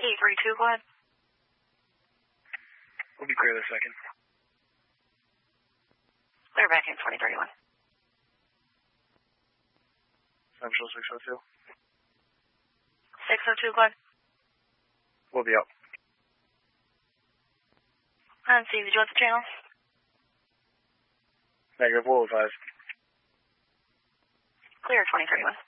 E32, go ahead. We'll be clear this second. Clear back in 2031. Central 602. 602, go ahead. We'll be up. And see, did you want the channel? Negative, we'll advise. Clear 2031.